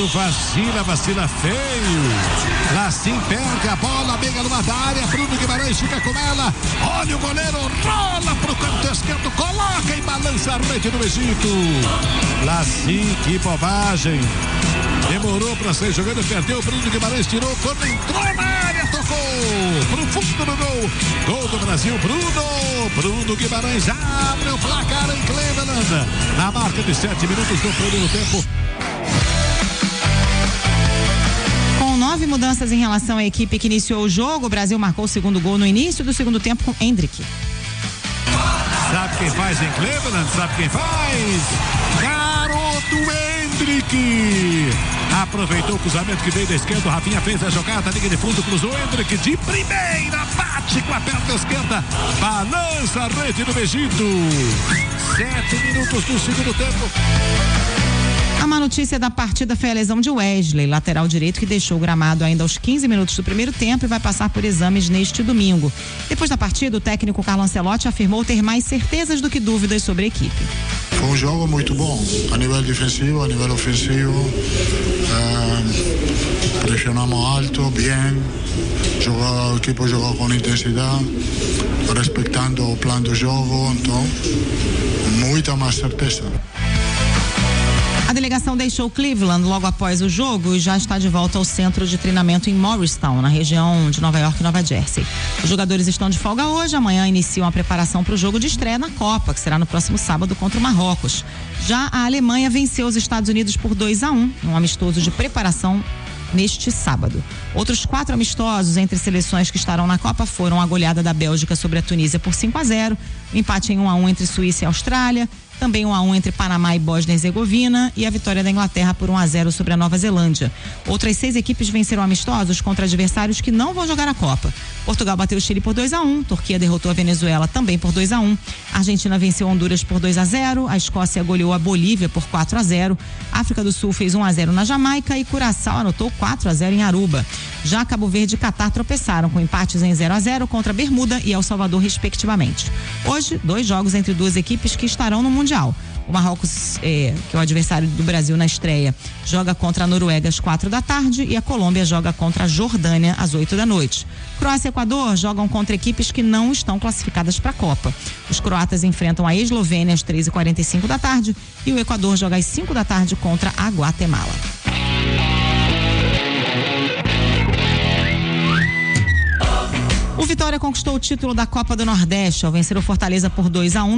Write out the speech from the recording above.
goleiro vacila feio. Lassim perde a bola, mega numa da área, Bruno Guimarães fica com ela. Olha o goleiro, rola pro canto esquerdo, coloca e balança a rede do Egito. Lassim, que bobagem. Demorou pra sair jogando, perdeu. Bruno Guimarães tirou, quando entrou na área, tocou pro fundo do gol. Gol do Brasil, Bruno Guimarães abre o placar em Cleveland. Na marca de 7 minutos do primeiro tempo. Com 9 mudanças em relação à equipe que iniciou o jogo, o Brasil marcou o segundo gol no início do segundo tempo com Endrick. Sabe quem faz em Cleveland? Sabe quem faz? Garoto Endrick. Aproveitou o cruzamento que veio da esquerda, o Rafinha fez a jogada, linha de fundo, cruzou Endrick de primeira, bate com a perna esquerda, balança a rede do Egito. 7 minutos do segundo tempo. A má notícia da partida foi a lesão de Wesley, lateral direito, que deixou o gramado ainda aos 15 minutos do primeiro tempo e vai passar por exames neste domingo. Depois da partida, o técnico Carlo Ancelotti afirmou ter mais certezas do que dúvidas sobre a equipe. Foi um jogo muito bom, a nível defensivo, a nível ofensivo. Pressionamos alto, bem. O equipe jogou com intensidade, respeitando o plano do jogo, então, muita mais certeza. A delegação deixou Cleveland logo após o jogo e já está de volta ao centro de treinamento em Morristown, na região de Nova York e Nova Jersey. Os jogadores estão de folga hoje, amanhã iniciam a preparação para o jogo de estreia na Copa, que será no próximo sábado contra o Marrocos. Já a Alemanha venceu os Estados Unidos por 2-1, um amistoso de preparação neste sábado. Outros 4 amistosos entre seleções que estarão na Copa foram a goleada da Bélgica sobre a Tunísia por 5-0, o empate em 1-1 entre Suíça e Austrália, também 1-1 entre Panamá e Bósnia e Herzegovina e a vitória da Inglaterra por 1-0 sobre a Nova Zelândia. Outras 6 equipes venceram amistosos contra adversários que não vão jogar a Copa. Portugal bateu o Chile por 2-1, Turquia derrotou a Venezuela também por 2-1, a Argentina venceu Honduras por 2-0, a Escócia goleou a Bolívia por 4-0, a África do Sul fez 1-0 na Jamaica e Curaçao anotou 4-0 em Aruba. Já Cabo Verde e Catar tropeçaram com empates em 0-0 contra Bermuda e El Salvador, respectivamente. Hoje, 2 jogos entre 2 equipes que estarão no Mundial. O Marrocos, que é o adversário do Brasil na estreia, joga contra a Noruega às 4 da tarde e a Colômbia joga contra a Jordânia às 8 da noite. Croácia e Equador jogam contra equipes que não estão classificadas para a Copa. Os croatas enfrentam a Eslovênia às 3h45 da tarde e o Equador joga às 5 da tarde contra a Guatemala. O Vitória conquistou o título da Copa do Nordeste ao vencer o Fortaleza por 2-1